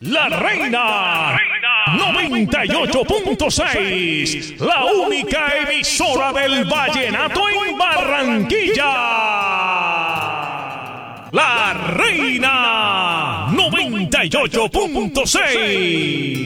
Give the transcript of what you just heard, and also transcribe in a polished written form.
La Reina 98.6, la única emisora del vallenato en Barranquilla. La Reina 98.6.